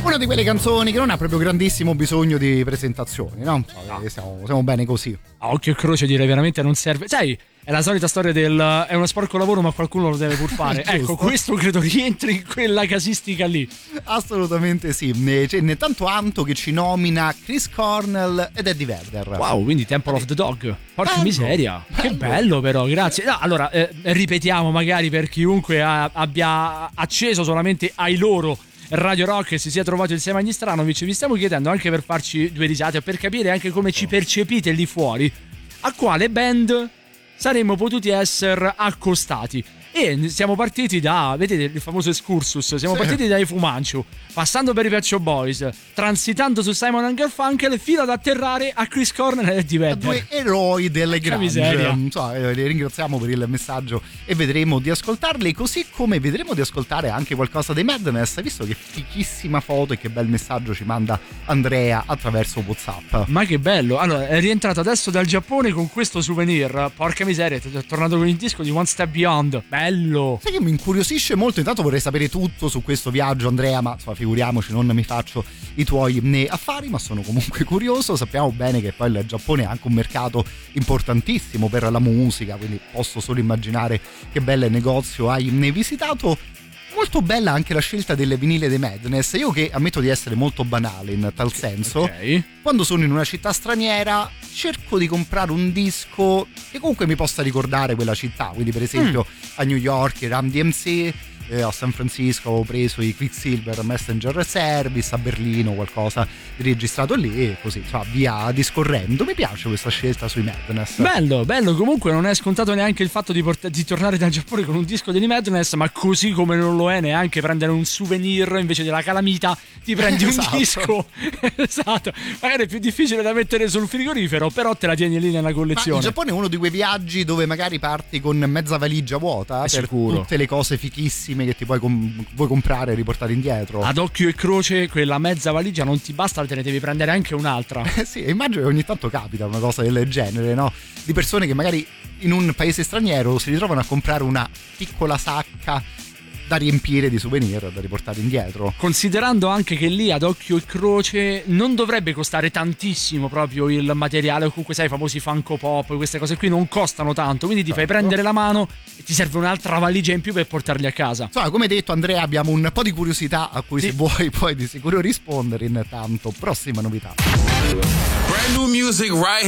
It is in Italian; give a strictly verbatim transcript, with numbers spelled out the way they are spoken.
Una di quelle canzoni che non ha proprio grandissimo bisogno di presentazioni, no? no. Siamo, siamo bene così. A occhio e croce direi veramente non serve. Sai, è la solita storia del è uno sporco lavoro ma qualcuno lo deve pur fare. Ecco, questo credo rientri in quella casistica lì. Assolutamente sì. C'è né tanto Anto che ci nomina Chris Cornell ed Eddie Vedder. Wow, quindi Temple of the Dog. Porca bello, miseria. Bello. Che bello però, grazie. No, allora, eh, ripetiamo magari per chiunque ha, abbia acceso solamente ai loro Radio Rock e si sia trovato insieme agli Stranovic, vi stiamo chiedendo anche per farci due risate, per capire anche come ci percepite lì fuori, a quale band saremmo potuti essere accostati. E siamo partiti da, vedete il famoso excursus, siamo sì. partiti dai Fu Manchu, passando per i Pet Shop Boys, transitando su Simon and Garfunkel fino ad atterrare a Chris Cornell e Eddie Vedder. Due eroi delle grunge. So, eh, li ringraziamo per il messaggio e vedremo di ascoltarli, così come vedremo di ascoltare anche qualcosa dei Madness, visto che fichissima foto e che bel messaggio ci manda Andrea attraverso WhatsApp. Ma che bello, allora è rientrato adesso dal Giappone con questo souvenir, porca miseria, è tornato con il disco di One Step Beyond. Bello. Sai che mi incuriosisce molto, intanto vorrei sapere tutto su questo viaggio, Andrea, ma insomma, figuriamoci, non mi faccio i tuoi né affari, ma sono comunque curioso. Sappiamo bene che poi il Giappone è anche un mercato importantissimo per la musica, quindi posso solo immaginare che bel negozio hai visitato. Molto bella anche la scelta delle vinile dei Madness. Io, che ammetto di essere molto banale in tal senso, okay. quando sono in una città straniera cerco di comprare un disco che comunque mi possa ricordare quella città. Quindi per esempio mm. a New York i Run D M C, eh, a San Francisco ho preso i Quicksilver Messenger Service, a Berlino qualcosa registrato lì e così, insomma, via discorrendo. Mi piace questa scelta sui Madness. Bello, bello, comunque non è scontato neanche il fatto di, port- di tornare dal Giappone con un disco dei Madness, ma così come non lo è neanche prendere un souvenir invece della calamita, ti prendi un esatto. disco. Esatto, magari è più difficile da mettere sul frigorifero, però te la tieni lì nella collezione. Ma il Giappone è uno di quei viaggi dove magari parti con mezza valigia vuota è per sicuro. tutte le cose fichissime che ti puoi, com- puoi comprare e riportare indietro. Ad occhio e croce quella mezza valigia non ti basta, te ne devi prendere anche un'altra. Eh sì, immagino che ogni tanto capita una cosa del genere, no? Di persone che magari in un paese straniero si ritrovano a comprare una piccola sacca da riempire di souvenir da riportare indietro. Considerando anche che lì ad occhio e croce non dovrebbe costare tantissimo proprio il materiale, o comunque sai, i famosi Funko Pop, queste cose qui non costano tanto, quindi ti certo. fai prendere la mano e ti serve un'altra valigia in più per portarli a casa. Insomma, come detto Andrea, abbiamo un po' di curiosità a cui sì. se vuoi puoi di sicuro rispondere. Intanto prossima novità. Brand new music right